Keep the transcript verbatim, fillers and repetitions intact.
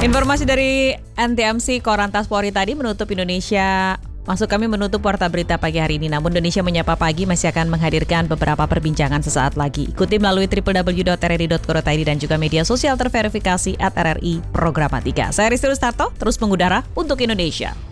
Informasi dari N T M C Korantas Polri tadi menutup Indonesia. Maksud kami menutup Warta Berita pagi hari ini. Namun Indonesia Menyapa Pagi masih akan menghadirkan beberapa perbincangan sesaat lagi. Ikuti melalui w w w dot r r i dot co dot i d dan juga media sosial terverifikasi at R R I Programatika. Saya Rizky Rustarto, terus mengudara untuk Indonesia.